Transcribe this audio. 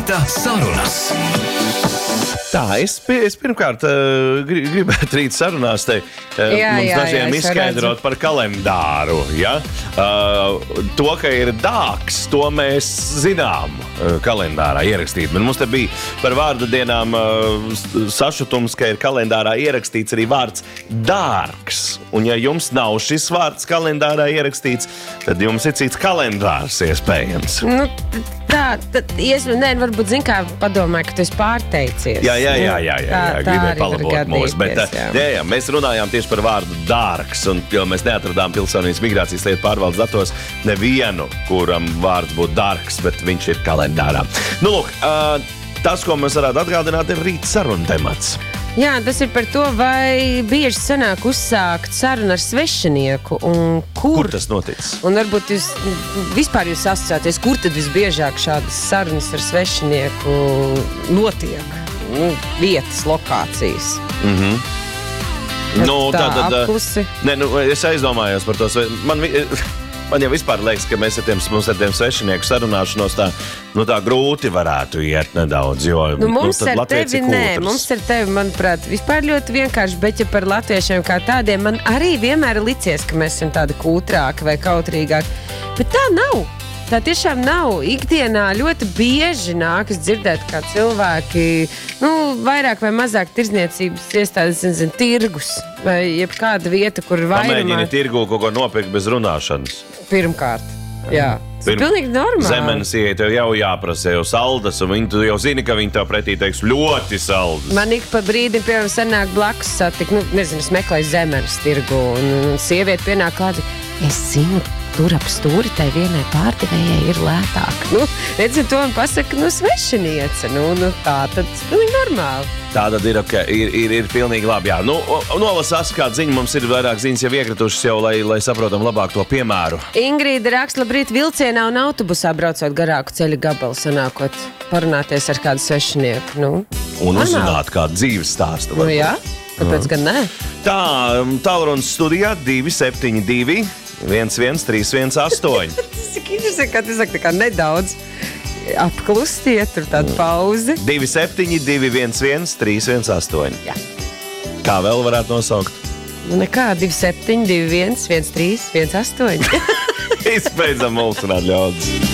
Rīta sarunas. Tā, es pirmkārt gribētu rīt sarunās te mums dažiem izskaidrot par kalendāru. Ja? To, ka ir dārgs, to mēs zinām kalendārā ierakstīt. Bet mums te bija par vārdu dienām sašutums, ka ir kalendārā ierakstīts arī vārds dārgs. Un ja jums nav šis vārds kalendārā ierakstīts, tad jums ir cits kalendārs iespējams. Nu, tad varbūt zin kā padomāju, ka tu esi pārteicies. Jā, gribēju palabot mūs, bet jā, mēs runājām tieši par vārdu dārgs, un jo mēs neatradām Pilsonības migrācijas lietu pārvaldes datos nevienu, kuram vārds būtu dārgs, bet viņš ir kalendārā. Nu, lūk, tas, ko mēs varētu atgādināt, ir rīt saruna temats. Jā, tas ir par to, vai bieži sanāk uzsākt sarunu ar svešinieku, un kur tas noticis? Un varbūt jūs asociēties, kur tad visbiežāk šādas sarunas ar svešinieku notiek? Vietas, lokācijas. Apklusi. Es aizdomājos par to. Man jau vispār liekas, ka mums ar tiem svešinieku sarunāšanos tā grūti varētu iet nedaudz, jo mums ar tevi mums ar tevi, manuprāt, vispār ļoti vienkārši, bet ja par latviešiem kā tādiem, man arī vienmēr licies, ka mēs esam tādi kūtrāki vai kautrīgāki, bet tā nav. Tā tiešām nav. Ikdienā ļoti bieži nākas dzirdēt, kā cilvēki, vairāk vai mazāk tirdzniecības iestādes, tirgus vai jebkāda vieta, kur vairumā... Pamēģini tirgu kaut ko nopirkt bez runāšanas. Pirmkārt, jā. Tas ir pilnīgi normāli. Zemenes iet, tev jau jāprasa jau saldas, un tu jau zini, ka viņi tev pretī teiks ļoti saldas. Man ik pa brīdim, piemēram, sanāk blakus satik, es meklēju Zemenes tirgu, un sieviete pienāk klāt, es zinu, tur ap stūri tai vienai pārdevējai ir lētāk. Redzi, to man pasaka, svešiniece. Tā tad pilnīgi normāli. Tā tad ir pilnīgi labi, jā. Nolasās kādu ziņu, mums ir vairāk ziņas jau iekritušas jau, lai saprotam labāk to piemēru. Ingrīda raksta, labrīt, vilcienā un autobusā braucot garāku ceļa gabalu, sanākot parunāties ar kādu svešinieku. Un uzzināt kādu dzīves stāstu. Jā, kāpēc gan ne? Tā, tālrunis studijā 272 11318. Tas ir kā nedaudz apklustiet, tur tāda pauze. 272 11318. Jā. Kā vēl varētu nosaukt? Nekā, 272 11318. Izbeidzam mulsināt ļaudis.